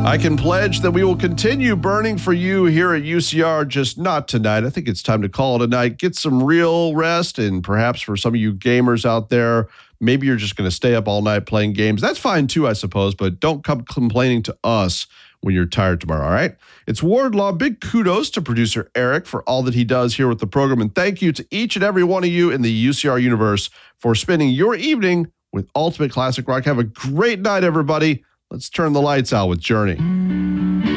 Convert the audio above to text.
I can pledge that we will continue burning for you here at UCR, just not tonight. I think it's time to call it a night. Get some real rest, and perhaps for some of you gamers out there, maybe you're just going to stay up all night playing games. That's fine too, I suppose, but don't come complaining to us when you're tired tomorrow, all right? It's Wardlaw. Big kudos to producer Eric for all that he does here with the program, and thank you to each and every one of you in the UCR universe for spending your evening with Ultimate Classic Rock. Have a great night, everybody. Let's turn the lights out with Journey.